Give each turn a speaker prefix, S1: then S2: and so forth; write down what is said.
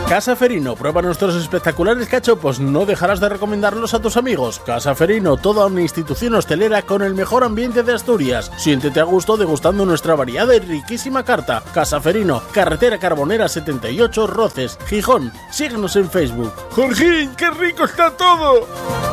S1: Casa Ferino, prueba nuestros espectaculares cachopos, no dejarás de recomendarlos a tus amigos. Casa Ferino, toda una institución hostelera con el mejor ambiente de Asturias. Siéntete a gusto degustando nuestra variada y riquísima carta. Casa Ferino, carretera Carbonera 78, Roces, Gijón. Síguenos en Facebook.
S2: ¡Jorgín, qué rico está todo!